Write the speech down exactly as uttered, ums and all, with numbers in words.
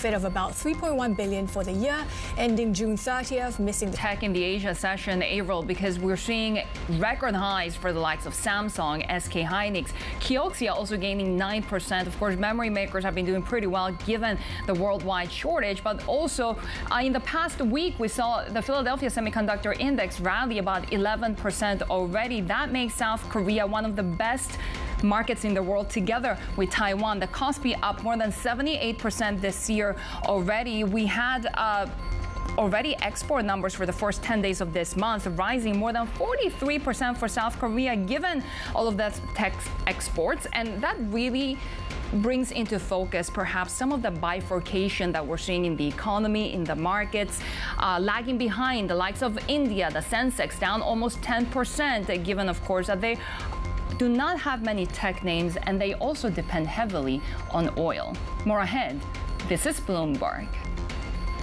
profit of about three point one billion dollars for the year, ending June thirtieth, missing the tech in the Asia session, April, because we're seeing record highs for the likes of Samsung, S K Hynix, Kioxia also gaining nine percent. Of course, memory makers have been doing pretty well given the worldwide shortage, but also uh, in the past week, we saw the Philadelphia Semiconductor Index rally about eleven percent already. That makes South Korea one of the best markets in the world, together with Taiwan. The Kospi up more than seventy-eight percent this year already. We had uh, already export numbers for the first ten days of this month rising more than forty-three percent for South Korea, given all of that tech exports. And that really brings into focus perhaps some of the bifurcation that we're seeing in the economy, in the markets, uh, lagging behind the likes of India, the Sensex down almost ten percent, given, of course, that they do not have many tech names, and they also depend heavily on oil. More ahead. This is Bloomberg.